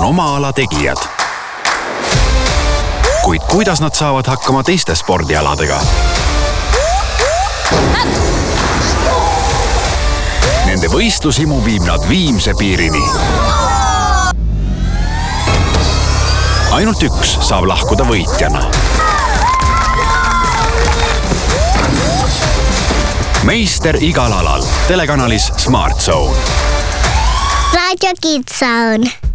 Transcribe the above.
oma ala tegijad. Kuid kuidas nad saavad hakkama teiste spordialadega? Nende võistlushimu viib nad viimse piirini. Ainult üks saab lahkuda võitjana. Meister igal alal. Telekanalis Smart Zone. Radio Kids Zone.